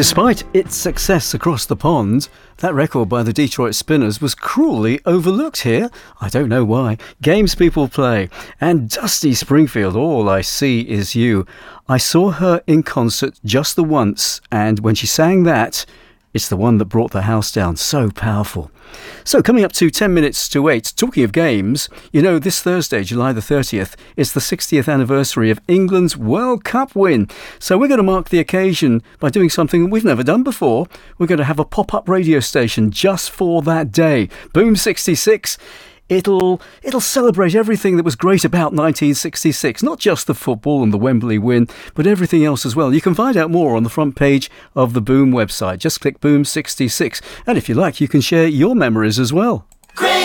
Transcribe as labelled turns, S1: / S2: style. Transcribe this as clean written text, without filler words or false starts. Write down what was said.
S1: Despite its success across the pond, that record by the Detroit Spinners was cruelly overlooked here. I don't know why. Games people play. And Dusty Springfield, All I See Is You. I saw her in concert just the once, and when she sang that, it's the one that brought the house down. So powerful. So coming up to 10 minutes to 8, talking of games, you know, this Thursday, July the 30th, is the 60th anniversary of England's World Cup win. So we're going to mark the occasion by doing something we've never done before. We're going to have a pop-up radio station just for that day. Boom 66. It'll celebrate everything that was great about 1966, not just the football and the Wembley win, but everything else as well. You can find out more on the front page of the Boom website. Just click Boom 66. And if you like, you can share your memories as well.